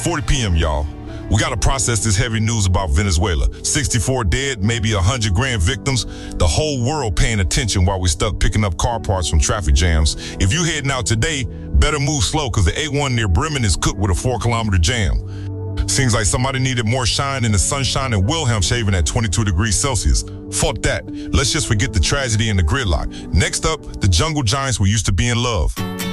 40 p.m., y'all. We gotta process this heavy news about Venezuela. 64 dead, maybe 100 grand victims. The whole world paying attention while we're stuck picking up car parts from traffic jams. If you heading out today, better move slow because the A1 near Bremen is cooked with a 4-kilometer jam. Seems like somebody needed more shine in the sunshine in Wilhelmshaven at 22 degrees Celsius. Fuck that. Let's just forget the tragedy and the gridlock. Next up, the jungle giants we used to be in love.